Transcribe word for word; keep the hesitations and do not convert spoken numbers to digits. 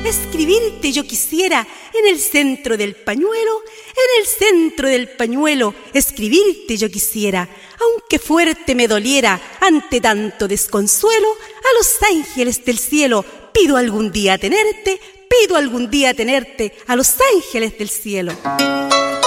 escribirte yo quisiera en el centro del pañuelo, en el centro del pañuelo, escribirte yo quisiera, aunque fuerte me doliera ante tanto desconsuelo, a los ángeles del cielo pido algún día tenerte, pido algún día tenerte, a los ángeles del cielo.